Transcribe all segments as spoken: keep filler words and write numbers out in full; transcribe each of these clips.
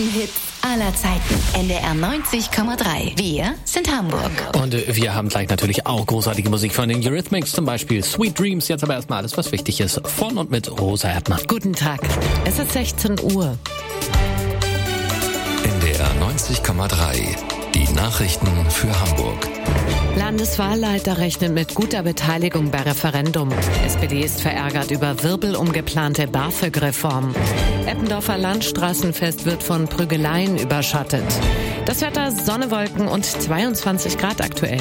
größten Hits aller Zeiten. N D R neunzig Komma drei. Wir sind Hamburg. Und äh, wir haben gleich natürlich auch großartige Musik von den Eurythmics, zum Beispiel Sweet Dreams. Jetzt aber erstmal alles, was wichtig ist, von und mit Rosa Erdmann. Guten Tag, es ist sechzehn Uhr. N D R neunzig Komma drei. Die Nachrichten für Hamburg. Landeswahlleiter rechnet mit guter Beteiligung bei Referendum. S P D ist verärgert über Wirbel um geplante BAföG-Reform. Eppendorfer Landstraßenfest wird von Prügeleien überschattet. Das Wetter Sonne, Wolken und zweiundzwanzig Grad aktuell.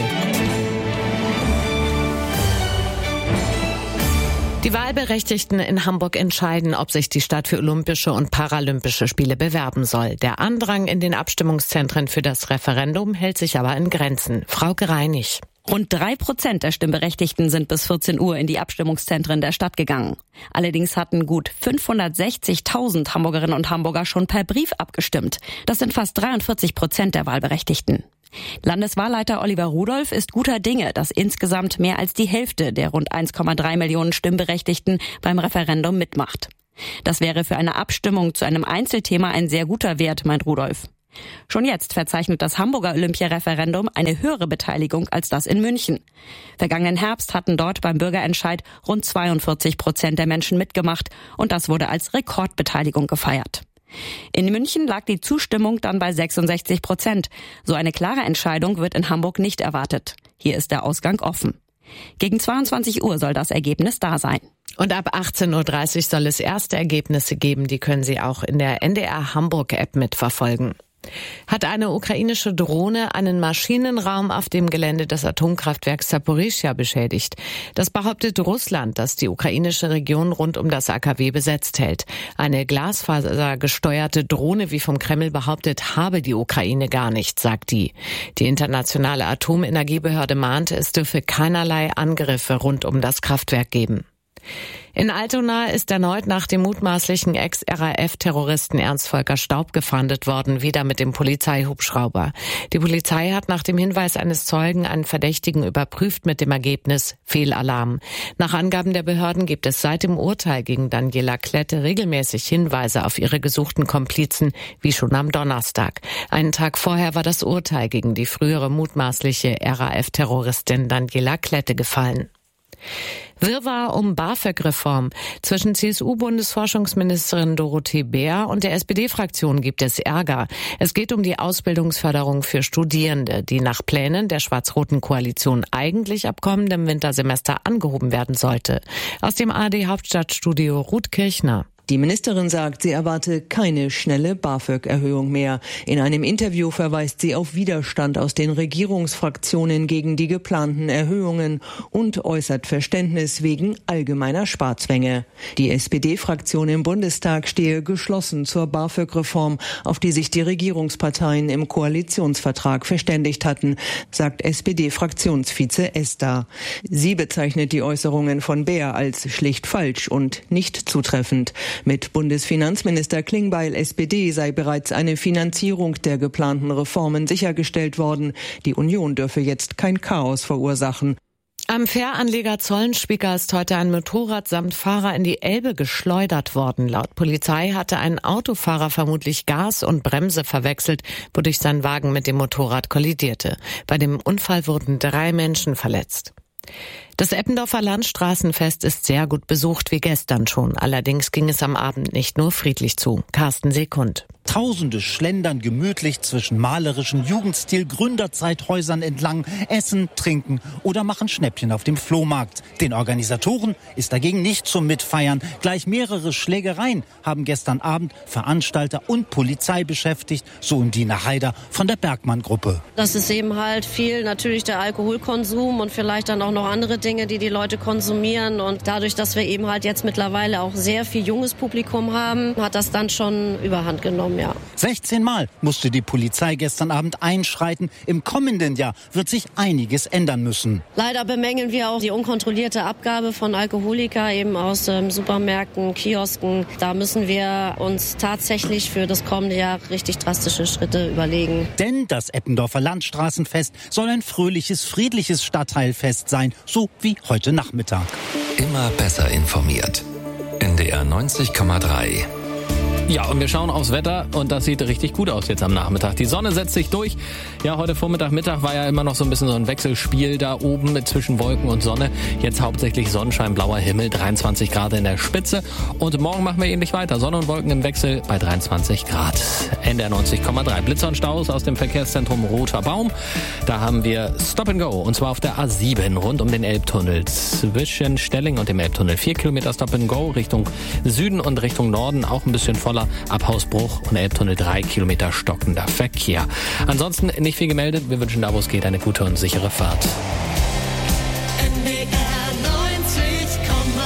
Die Wahlberechtigten in Hamburg entscheiden, ob sich die Stadt für Olympische und Paralympische Spiele bewerben soll. Der Andrang in den Abstimmungszentren für das Referendum hält sich aber in Grenzen. Frau Gereinig. Rund drei Prozent der Stimmberechtigten sind bis vierzehn Uhr in die Abstimmungszentren der Stadt gegangen. Allerdings hatten gut fünfhundertsechzigtausend Hamburgerinnen und Hamburger schon per Brief abgestimmt. Das sind fast dreiundvierzig Prozent der Wahlberechtigten. Landeswahlleiter Oliver Rudolph ist guter Dinge, dass insgesamt mehr als die Hälfte der rund eins Komma drei Millionen Stimmberechtigten beim Referendum mitmacht. Das wäre für eine Abstimmung zu einem Einzelthema ein sehr guter Wert, meint Rudolph. Schon jetzt verzeichnet das Hamburger Olympia-Referendum eine höhere Beteiligung als das in München. Vergangenen Herbst hatten dort beim Bürgerentscheid rund zweiundvierzig Prozent der Menschen mitgemacht und das wurde als Rekordbeteiligung gefeiert. In München lag die Zustimmung dann bei sechsundsechzig Prozent. So eine klare Entscheidung wird in Hamburg nicht erwartet. Hier ist der Ausgang offen. Gegen zweiundzwanzig Uhr soll das Ergebnis da sein. Und ab achtzehn Uhr dreißig soll es erste Ergebnisse geben. Die können Sie auch in der N D R Hamburg-App mitverfolgen. Hat eine ukrainische Drohne einen Maschinenraum auf dem Gelände des Atomkraftwerks Saporischschja beschädigt. Das behauptet Russland, das die ukrainische Region rund um das A K W besetzt hält. Eine glasfasergesteuerte Drohne, wie vom Kreml behauptet, habe die Ukraine gar nicht, sagt die. Die internationale Atomenergiebehörde mahnte, es dürfe keinerlei Angriffe rund um das Kraftwerk geben. In Altona ist erneut nach dem mutmaßlichen Ex-R A F-Terroristen Ernst-Volker Staub gefahndet worden, wieder mit dem Polizeihubschrauber. Die Polizei hat nach dem Hinweis eines Zeugen einen Verdächtigen überprüft mit dem Ergebnis Fehlalarm. Nach Angaben der Behörden gibt es seit dem Urteil gegen Daniela Klette regelmäßig Hinweise auf ihre gesuchten Komplizen, wie schon am Donnerstag. Einen Tag vorher war das Urteil gegen die frühere mutmaßliche R A F-Terroristin Daniela Klette gefallen. Wirrwarr um BAföG-Reform. Zwischen C S U-Bundesforschungsministerin Dorothee Bär und der S P D-Fraktion gibt es Ärger. Es geht um die Ausbildungsförderung für Studierende, die nach Plänen der schwarz-roten Koalition eigentlich ab kommendem Wintersemester angehoben werden sollte. Aus dem A R D-Hauptstadtstudio Ruth Kirchner. Die Ministerin sagt, sie erwarte keine schnelle BAföG-Erhöhung mehr. In einem Interview verweist sie auf Widerstand aus den Regierungsfraktionen gegen die geplanten Erhöhungen und äußert Verständnis wegen allgemeiner Sparzwänge. Die S P D-Fraktion im Bundestag stehe geschlossen zur BAföG-Reform, auf die sich die Regierungsparteien im Koalitionsvertrag verständigt hatten, sagt S P D-Fraktionsvize Esther. Sie bezeichnet die Äußerungen von Bär als schlicht falsch und nicht zutreffend. Mit Bundesfinanzminister Klingbeil S P D sei bereits eine Finanzierung der geplanten Reformen sichergestellt worden. Die Union dürfe jetzt kein Chaos verursachen. Am Fähranleger Zollenspieker ist heute ein Motorrad samt Fahrer in die Elbe geschleudert worden. Laut Polizei hatte ein Autofahrer vermutlich Gas und Bremse verwechselt, wodurch sein Wagen mit dem Motorrad kollidierte. Bei dem Unfall wurden drei Menschen verletzt. Das Eppendorfer Landstraßenfest ist sehr gut besucht wie gestern schon. Allerdings ging es am Abend nicht nur friedlich zu. Carsten Sekund. Tausende schlendern gemütlich zwischen malerischen Jugendstil-Gründerzeithäusern entlang, essen, trinken oder machen Schnäppchen auf dem Flohmarkt. Den Organisatoren ist dagegen nicht zum Mitfeiern. Gleich mehrere Schlägereien haben gestern Abend Veranstalter und Polizei beschäftigt, so Undine Haider von der Bergmann-Gruppe. Das ist eben halt viel natürlich der Alkoholkonsum und vielleicht dann auch noch andere Dinge, die die Leute konsumieren. Und dadurch, dass wir eben halt jetzt mittlerweile auch sehr viel junges Publikum haben, hat das dann schon überhand genommen. Ja. sechzehn Mal musste die Polizei gestern Abend einschreiten. Im kommenden Jahr wird sich einiges ändern müssen. Leider bemängeln wir auch die unkontrollierte Abgabe von Alkoholika eben aus ähm, Supermärkten, Kiosken. Da müssen wir uns tatsächlich für das kommende Jahr richtig drastische Schritte überlegen. Denn das Eppendorfer Landstraßenfest soll ein fröhliches, friedliches Stadtteilfest sein, so wie heute Nachmittag. Immer besser informiert. N D R neunzig Komma drei. Ja, und wir schauen aufs Wetter und das sieht richtig gut aus jetzt am Nachmittag. Die Sonne setzt sich durch. Ja, heute Vormittag, Mittag war ja immer noch so ein bisschen so ein Wechselspiel da oben mit zwischen Wolken und Sonne. Jetzt hauptsächlich Sonnenschein, blauer Himmel, dreiundzwanzig Grad in der Spitze. Und morgen machen wir ähnlich weiter. Sonne und Wolken im Wechsel bei dreiundzwanzig Grad. N D R neunzig Komma drei. Blitzer und Staus aus dem Verkehrszentrum Roter Baum. Da haben wir Stop and Go und zwar auf der A sieben rund um den Elbtunnel. Zwischen Stelling und dem Elbtunnel. Vier Kilometer Stop and Go Richtung Süden und Richtung Norden. Auch ein bisschen voller. Ab Hausbruch und Elbtunnel drei Kilometer stockender Verkehr. Ansonsten nicht viel gemeldet. Wir wünschen da, wo es geht, eine gute und sichere Fahrt. N D R neunzig Komma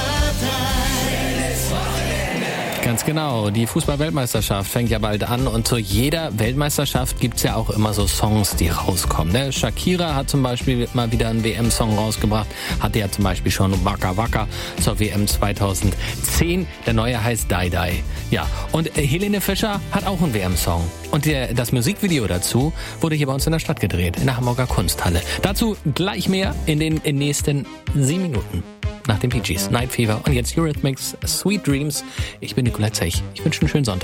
drei. Ganz genau. Die Fußball-Weltmeisterschaft fängt ja bald an und zu jeder Weltmeisterschaft gibt's ja auch immer so Songs, die rauskommen. Ne? Shakira hat zum Beispiel mal wieder einen W M-Song rausgebracht. Hatte ja zum Beispiel schon Waka Waka zur W M zweitausendzehn. Der neue heißt Die Die. Ja, und Helene Fischer hat auch einen W M-Song. Und der, das Musikvideo dazu wurde hier bei uns in der Stadt gedreht, in der Hamburger Kunsthalle. Dazu gleich mehr in den in nächsten sieben Minuten. Nach den Bee Gees, Night Fever und jetzt Eurythmics, Sweet Dreams. Ich bin Nicolette Zech. Ich wünsche einen schönen Sonntag.